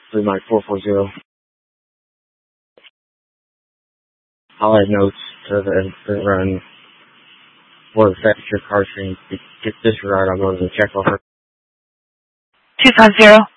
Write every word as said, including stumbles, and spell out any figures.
three nine four four zero. I'll add notes to the instant run for the fact that your car train gets disregarded. I'll go to the check over. two five zero.